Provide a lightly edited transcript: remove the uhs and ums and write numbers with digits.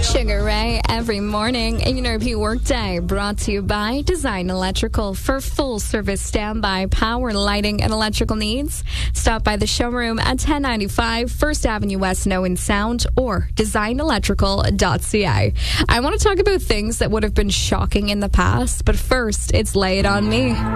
Sugar Ray every morning. A&RP Workday brought to you by Design Electrical. For full service standby power, lighting, and electrical needs, stop by the showroom at 1095 First Avenue West in Owen Sound or designelectrical.ca. I want to talk about things that would have been shocking in the past, but first, it's Lay It On Me.